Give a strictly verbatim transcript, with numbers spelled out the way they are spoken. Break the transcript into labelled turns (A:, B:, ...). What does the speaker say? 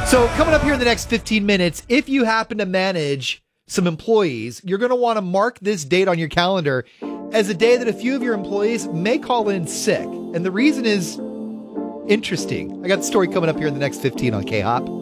A: So coming up here in the next fifteen minutes, if you happen to manage some employees, you're going to want to mark this date on your calendar as a day that a few of your employees may call in sick. And the reason is interesting. I got the story coming up here in the next fifteen on K-Hop.